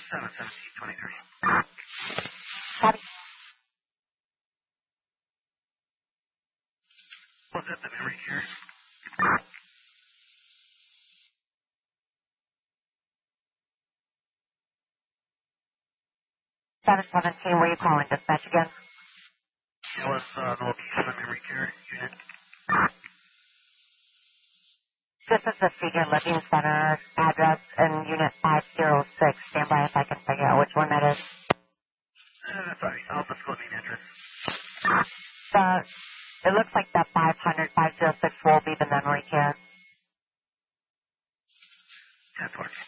71723. Copy. Was that the memory care? 717, were you calling dispatch again? It was the location of memory care unit. This is the Senior Living Center address in Unit 506. Stand by if I can figure out which one that is. Sorry, I'll just go to the address. It looks like the 506 will be the memory care. That's working.